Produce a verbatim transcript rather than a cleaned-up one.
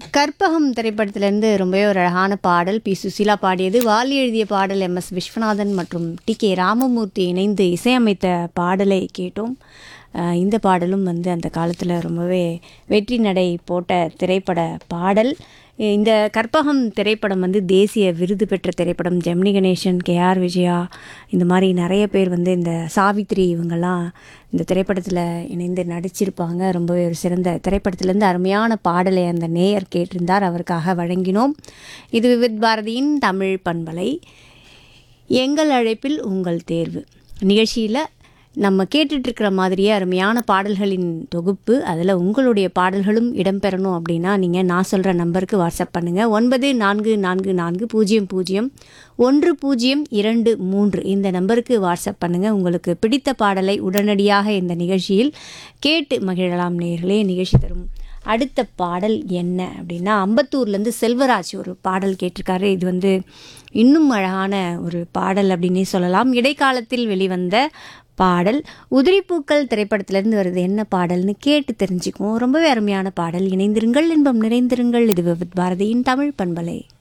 கற்பகம் திரைப்படத்திலேருந்து ரொம்பவே ஒரு அழகான பாடல் பி சுசீலா பாடியது. வாலி எழுதிய பாடல் எம் எஸ் விஸ்வநாதன் மற்றும் டி கே ராமமூர்த்தி இணைந்து இசையமைத்த பாடலை கேட்டோம். அஹ் இந்த பாடலும் வந்து அந்த காலத்தில் ரொம்பவே வெற்றி நடை போட்ட திரைப்பட பாடல். இந்த கற்பகம் திரைப்படம் வந்து தேசிய விருது பெற்ற திரைப்படம். ஜெமினி கணேசன், கே ஆர் விஜயா, இந்த மாதிரி நிறைய பேர் வந்து இந்த சாவித்ரி இவங்கெல்லாம் இந்த திரைப்படத்தில் இணைந்து நடிச்சிருப்பாங்க. ரொம்பவே ஒரு சிறந்த திரைப்படத்திலேருந்து அருமையான பாடலை அந்த நேயர் கேட்டிருந்தார், அவருக்காக வழங்கினோம். இது விவித் பாரதியின் தமிழ் பண்பலை. எங்கள் அழைப்பில் உங்கள் தேர்வு நிகழ்ச்சியில் நம்ம கேட்டுட்ருக்கிற மாதிரியே அருமையான பாடல்களின் தொகுப்பு, அதில் உங்களுடைய பாடல்களும் இடம்பெறணும் அப்படின்னா நீங்கள் நான் சொல்கிற நம்பருக்கு வாட்ஸ்அப் பண்ணுங்கள். ஒன்பது நான்கு நான்கு நான்கு பூஜ்ஜியம் பூஜ்ஜியம் ஒன்று பூஜ்ஜியம் இரண்டு மூன்று இந்த நம்பருக்கு வாட்ஸ்அப் பண்ணுங்கள். உங்களுக்கு பிடித்த பாடலை உடனடியாக இந்த நிகழ்ச்சியில் கேட்டு மகிழலாம் நேயர்களே. நிகழ்ச்சி தரும் அடுத்த பாடல் என்ன அப்படின்னா, அம்பத்தூர்லேருந்து செல்வராஜ் ஒரு பாடல் கேட்டிருக்காரு. இது வந்து இன்னும் அழகான ஒரு பாடல் அப்படின்னே சொல்லலாம். இடைக்காலத்தில் வெளிவந்த பாடல். உதிரிப்பூக்கள் திரைப்படத்திலேருந்து வருது. என்ன பாடல்னு கேட்டு தெரிஞ்சுக்குவோம். ரொம்பவே அருமையான பாடல். இணைந்திருங்கள், இன்பம் நிறைந்திருங்கள். இது விவித் பாரதியின் தமிழ் பண்பலை.